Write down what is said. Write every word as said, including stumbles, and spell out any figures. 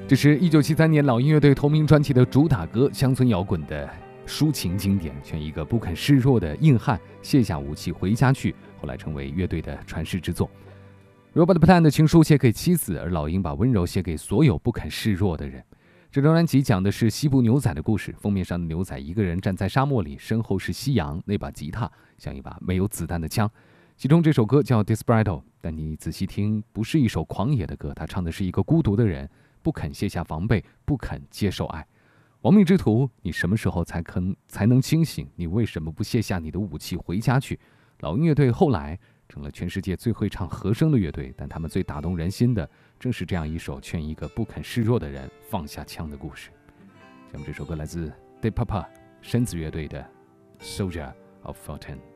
这是一九七三年老鹰乐队同名专辑的主打歌，乡村摇滚的抒情经典，选一个不肯示弱的硬汉卸下武器回家去，后来成为乐队的传世之作。Robert Plant 的情书写给妻子，而老鹰把温柔写给所有不肯示弱的人。这张专辑讲的是西部牛仔的故事，封面上的牛仔一个人站在沙漠里，身后是夕阳，那把吉他像一把没有子弹的枪。其中这首歌叫 Desperado， 但你仔细听，不是一首狂野的歌，它唱的是一个孤独的人不肯卸下防备，不肯接受爱。亡命之徒，你什么时候才肯才能清醒？你为什么不卸下你的武器回家去？老鹰乐队后来成了全世界最会唱和声的乐队，但他们最打动人心的正是这样一首劝一个不肯示弱的人放下枪的故事。下面这首歌来自 Deep Purple 深紫乐队的 Soldier of Fortune。